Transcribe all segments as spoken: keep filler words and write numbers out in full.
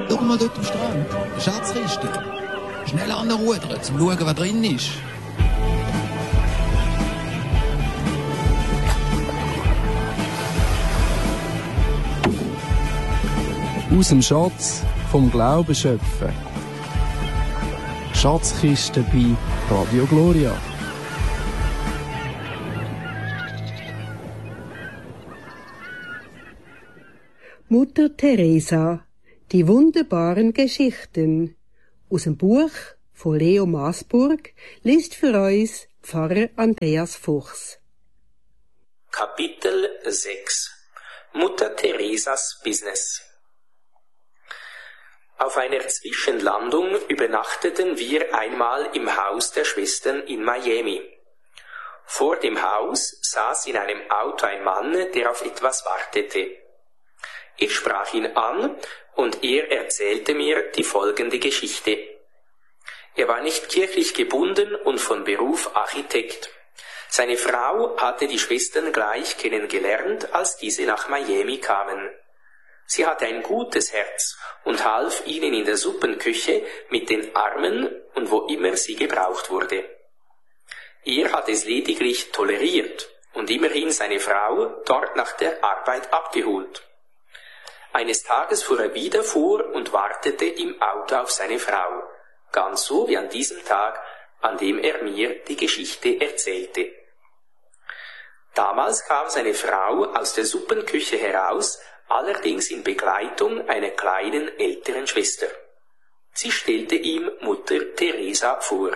Schau mal dort am Strand. Eine Schatzkiste. Schnell anrudern, zum schauen, was drin ist. Aus dem Schatz vom Glauben schöpfen. Schatzkiste bei Radio Gloria. Mutter Teresa, die wunderbaren Geschichten. Aus dem Buch von Leo Maasburg liest für uns Pfarrer Andreas Fuchs. Kapitel sechs. Mutter Teresas Business. Auf einer Zwischenlandung übernachteten wir einmal im Haus der Schwestern in Miami. Vor dem Haus saß in einem Auto ein Mann, der auf etwas wartete. Ich sprach ihn an und er erzählte mir die folgende Geschichte. Er war nicht kirchlich gebunden und von Beruf Architekt. Seine Frau hatte die Schwestern gleich kennengelernt, als diese nach Miami kamen. Sie hatte ein gutes Herz und half ihnen in der Suppenküche mit den Armen und wo immer sie gebraucht wurde. Er hat es lediglich toleriert und immerhin seine Frau dort nach der Arbeit abgeholt. Eines Tages fuhr er wieder vor und wartete im Auto auf seine Frau, ganz so wie an diesem Tag, an dem er mir die Geschichte erzählte. Damals kam seine Frau aus der Suppenküche heraus, allerdings in Begleitung einer kleinen älteren Schwester. Sie stellte ihm Mutter Teresa vor.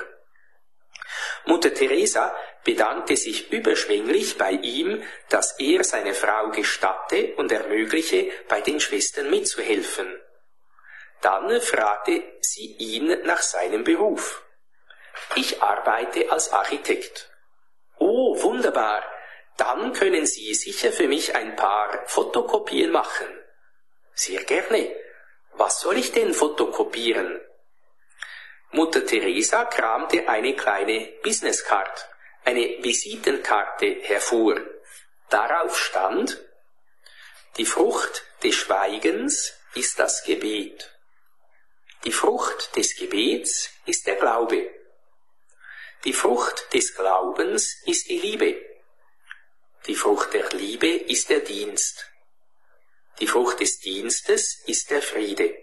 Mutter Teresa bedankte sich überschwänglich bei ihm, dass er seine Frau gestatte und ermögliche, bei den Schwestern mitzuhelfen. Dann fragte sie ihn nach seinem Beruf. Ich arbeite als Architekt. Oh, wunderbar! Dann können Sie sicher für mich ein paar Fotokopien machen. Sehr gerne. Was soll ich denn fotokopieren? Mutter Teresa kramte eine kleine Businesscard, eine Visitenkarte hervor. Darauf stand: Die Frucht des Schweigens ist das Gebet. Die Frucht des Gebets ist der Glaube. Die Frucht des Glaubens ist die Liebe. Die Frucht der Liebe ist der Dienst. Die Frucht des Dienstes ist der Friede.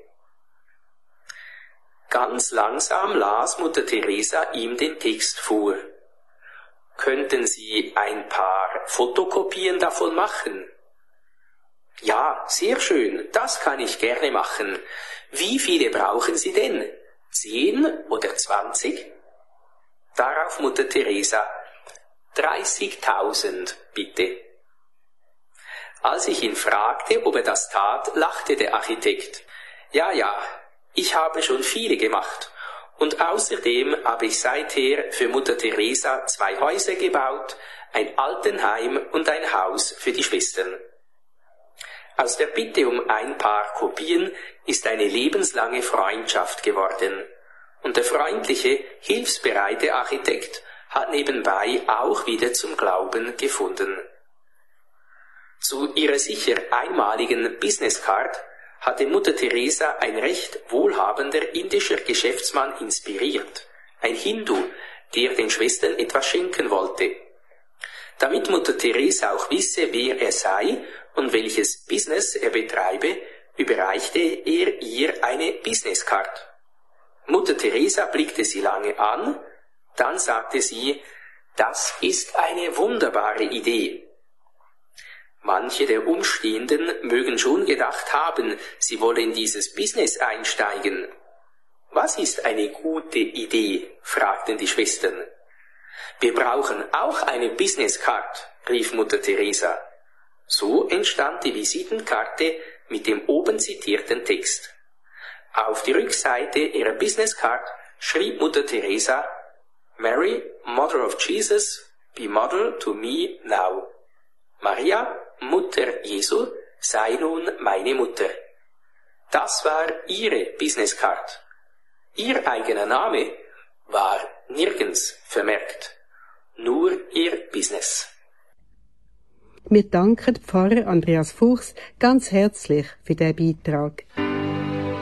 Ganz langsam las Mutter Teresa ihm den Text vor. Könnten Sie ein paar Fotokopien davon machen? Ja, sehr schön, das kann ich gerne machen. Wie viele brauchen Sie denn? Zehn oder zwanzig? Darauf Mutter Teresa: dreißigtausend, bitte. Als ich ihn fragte, ob er das tat, lachte der Architekt. Ja, ja, ich habe schon viele gemacht. Und außerdem habe ich seither für Mutter Teresa zwei Häuser gebaut, ein Altenheim und ein Haus für die Schwestern. Aus der Bitte um ein paar Kopien ist eine lebenslange Freundschaft geworden. Und der freundliche, hilfsbereite Architekt hat nebenbei auch wieder zum Glauben gefunden. Zu ihrer sicher einmaligen Businesscard hatte Mutter Teresa ein recht wohlhabender indischer Geschäftsmann inspiriert, ein Hindu, der den Schwestern etwas schenken wollte. Damit Mutter Teresa auch wisse, wer er sei und welches Business er betreibe, überreichte er ihr eine Businesscard. Mutter Teresa blickte sie lange an, dann sagte sie: Das ist eine wunderbare Idee. Manche der Umstehenden mögen schon gedacht haben, sie wolle in dieses Business einsteigen. Was ist eine gute Idee? Fragten die Schwestern. Wir brauchen auch eine Businesscard, rief Mutter Teresa. So entstand die Visitenkarte mit dem oben zitierten Text. Auf die Rückseite ihrer Businesscard schrieb Mutter Teresa: Mary, Mother of Jesus, be mother to me now. Maria, Mutter Jesu, sei nun meine Mutter. Das war ihre Businesscard. Ihr eigener Name war nirgends vermerkt, nur ihr Business. Wir danken Pfarrer Andreas Fuchs ganz herzlich für diesen Beitrag.